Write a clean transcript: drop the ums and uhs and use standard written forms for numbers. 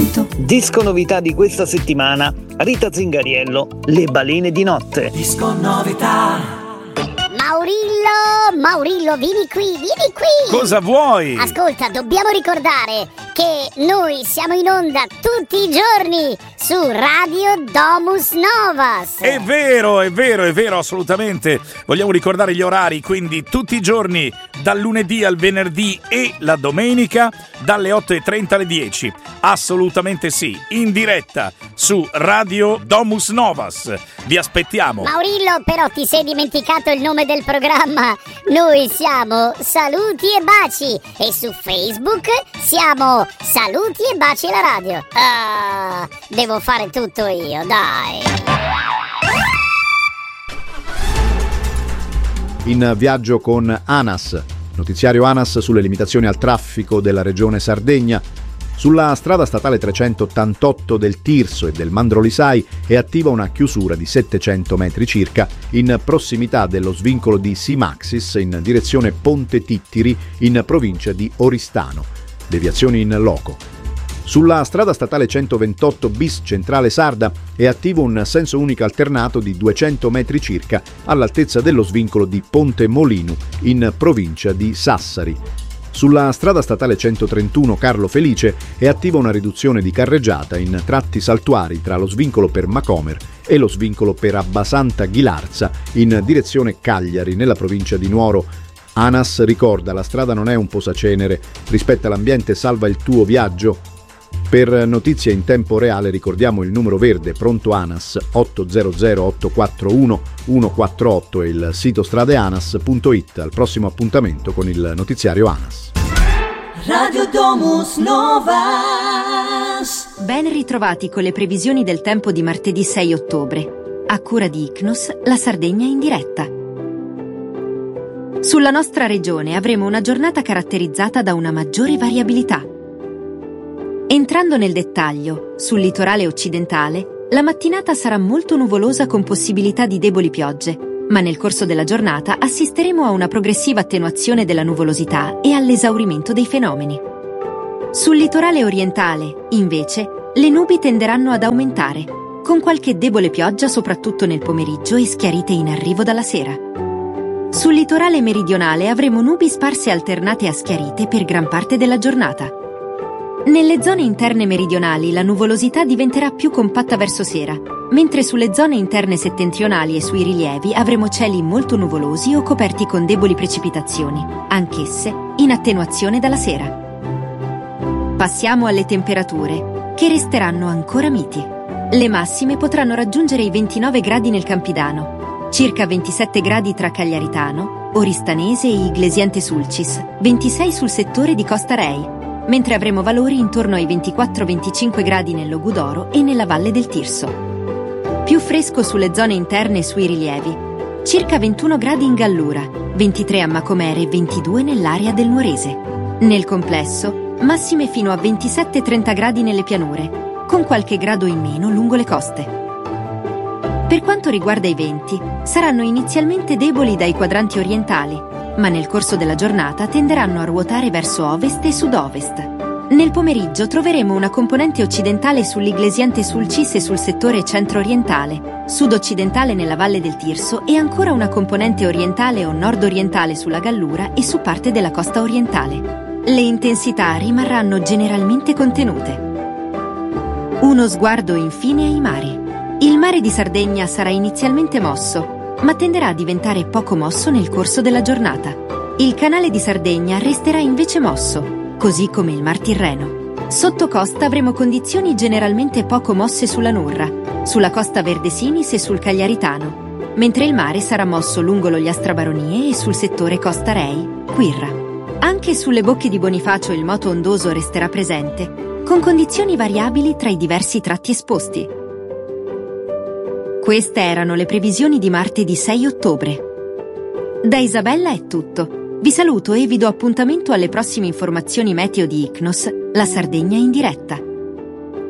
appuntamento. Disco novità di questa settimana, Rita Zingariello, Le balene di notte. Disco novità. Maurillo, vieni qui. Cosa vuoi? Ascolta, dobbiamo ricordare che noi siamo in onda tutti i giorni su Radio Domus Novas. È vero, assolutamente. Vogliamo ricordare gli orari, quindi tutti i giorni, dal lunedì al venerdì e la domenica, dalle 8:30 alle 10. Assolutamente sì, in diretta su Radio Domus Novas. Vi aspettiamo. Maurillo, però ti sei dimenticato il nome del programma. Noi siamo Saluti e Baci e su Facebook siamo Saluti e Baci la radio. Devo fare tutto io, dai. In viaggio con ANAS, notiziario ANAS sulle limitazioni al traffico della regione Sardegna. Sulla strada statale 388 del Tirso e del Mandrolisai è attiva una chiusura di 700 metri circa in prossimità dello svincolo di Simaxis in direzione Ponte Tittiri in provincia di Oristano. Deviazioni in loco. Sulla strada statale 128 bis Centrale Sarda è attivo un senso unico alternato di 200 metri circa all'altezza dello svincolo di Ponte Molinu in provincia di Sassari. Sulla strada statale 131 Carlo Felice è attiva una riduzione di carreggiata in tratti saltuari tra lo svincolo per Macomer e lo svincolo per Abbasanta Ghilarza in direzione Cagliari nella provincia di Nuoro. ANAS ricorda: la strada non è un posacenere, rispetta l'ambiente, salva il tuo viaggio. Per notizie in tempo reale ricordiamo il numero verde pronto ANAS 800 841 148 e il sito stradeanas.it. Al prossimo appuntamento con il notiziario ANAS. Radio Domus Novas. Ben ritrovati con le previsioni del tempo di martedì 6 ottobre. A cura di Icnos, la Sardegna in diretta. Sulla nostra regione avremo una giornata caratterizzata da una maggiore variabilità. Entrando nel dettaglio, sul litorale occidentale, la mattinata sarà molto nuvolosa con possibilità di deboli piogge, ma nel corso della giornata assisteremo a una progressiva attenuazione della nuvolosità e all'esaurimento dei fenomeni. Sul litorale orientale, invece, le nubi tenderanno ad aumentare, con qualche debole pioggia soprattutto nel pomeriggio e schiarite in arrivo dalla sera. Sul litorale meridionale avremo nubi sparse alternate a schiarite per gran parte della giornata. Nelle zone interne meridionali la nuvolosità diventerà più compatta verso sera, mentre sulle zone interne settentrionali e sui rilievi avremo cieli molto nuvolosi o coperti con deboli precipitazioni, anch'esse in attenuazione dalla sera. Passiamo alle temperature, che resteranno ancora miti. Le massime potranno raggiungere i 29 gradi nel Campidano, circa 27 gradi tra Cagliaritano, Oristanese e Iglesiente Sulcis, 26 sul settore di Costa Rei, mentre avremo valori intorno ai 24-25 gradi nel Logudoro e nella Valle del Tirso. Più fresco sulle zone interne e sui rilievi, circa 21 gradi in Gallura, 23 a Macomere e 22 nell'area del Nuorese. Nel complesso, massime fino a 27-30 gradi nelle pianure, con qualche grado in meno lungo le coste. Per quanto riguarda i venti, saranno inizialmente deboli dai quadranti orientali, ma nel corso della giornata tenderanno a ruotare verso ovest e sud-ovest. Nel pomeriggio troveremo una componente occidentale sull'Iglesiente Sulcis e sul settore centro-orientale, sud-occidentale nella Valle del Tirso e ancora una componente orientale o nord-orientale sulla Gallura e su parte della costa orientale. Le intensità rimarranno generalmente contenute. Uno sguardo infine ai mari. Il mare di Sardegna sarà inizialmente mosso, ma tenderà a diventare poco mosso nel corso della giornata. Il canale di Sardegna resterà invece mosso, così come il Mar Tirreno. Sotto costa avremo condizioni generalmente poco mosse sulla Nurra, sulla costa Verdesinis e sul Cagliaritano, mentre il mare sarà mosso lungo lo Jastrabaronie e sul settore Costa Rei, Quirra. Anche sulle bocche di Bonifacio il moto ondoso resterà presente, con condizioni variabili tra i diversi tratti esposti. Queste erano le previsioni di martedì 6 ottobre. Da Isabella è tutto. Vi saluto e vi do appuntamento alle prossime informazioni meteo di Icnos, la Sardegna in diretta.